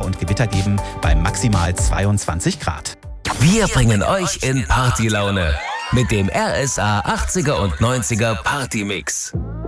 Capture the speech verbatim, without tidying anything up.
und Gewitter geben bei maximal zweiundzwanzig Grad. Wir bringen euch in Partylaune mit dem R S A achtziger und neunziger Partymix.